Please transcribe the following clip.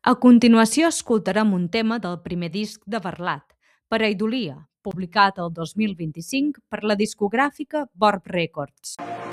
A continuació escoltarem un tema del primer disc de Varlat, Pareidolia, publicat el 2025 per la discogràfica Borb Records.